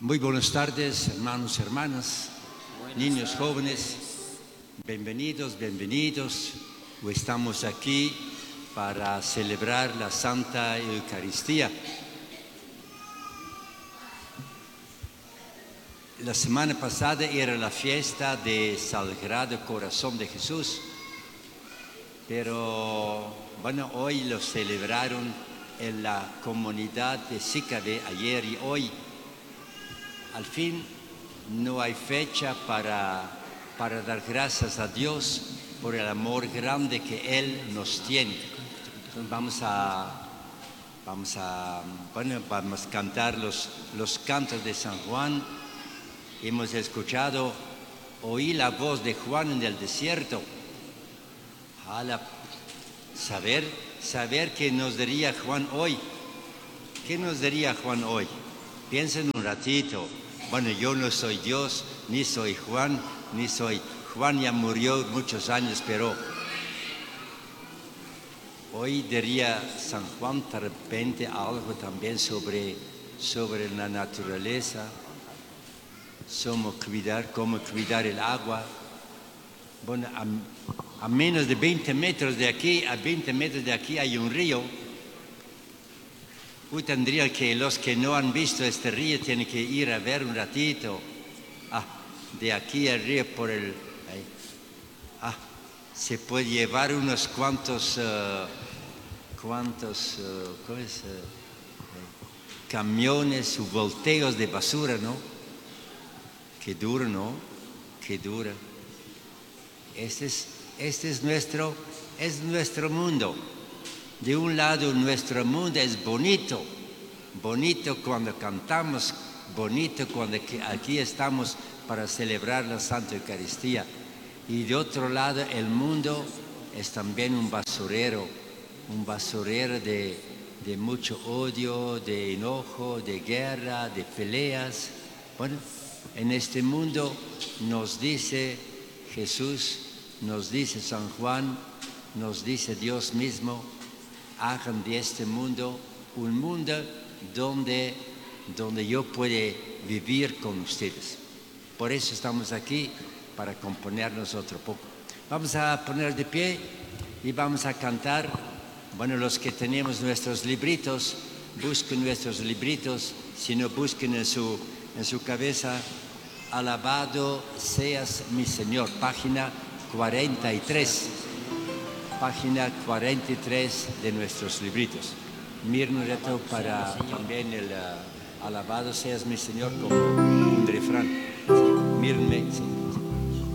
Muy buenas tardes, hermanos y hermanas, niños jóvenes, bienvenidos. Hoy estamos aquí para celebrar la Santa Eucaristía. La semana pasada era la fiesta del Sagrado Corazón de Jesús, pero bueno, hoy lo celebraron en la comunidad de Sicabe ayer y hoy. Al fin no hay fecha para dar gracias a Dios por el amor grande que Él nos tiene. Entonces vamos a cantar los cantos de San Juan. Hemos escuchado, oí la voz de Juan en el desierto. Saber qué nos diría Juan hoy. ¿Qué nos diría Juan hoy? Piensen un ratito. Bueno, yo no soy Dios, ni soy Juan, Juan ya murió muchos años, pero hoy diría San Juan de repente algo también sobre la naturaleza, cómo cuidar el agua. Bueno, a menos de 20 metros de aquí, hay un río. Hoy tendría que los que no han visto este río tienen que ir a ver un ratito. De aquí al río se puede llevar unos cuantos camiones o volteos de basura, ¿no? Qué duro, ¿no? Qué dura. Este es nuestro mundo. De un lado nuestro mundo es bonito cuando cantamos, bonito cuando aquí estamos para celebrar la Santa Eucaristía. Y de otro lado el mundo es también un basurero de mucho odio, de enojo, de guerra, de peleas. Bueno, en este mundo nos dice Jesús, nos dice San Juan, nos dice Dios mismo, hagan de este mundo un mundo donde yo pueda vivir con ustedes. Por eso estamos aquí, para componernos otro poco. Vamos a poner de pie y vamos a cantar. Bueno, los que tenemos nuestros libritos, busquen nuestros libritos, si no busquen en su cabeza. Alabado seas mi Señor, página 43. Página 43 de nuestros libritos. Miren un rato para también el alabado seas mi Señor como un refrán. Mírenme. Sí.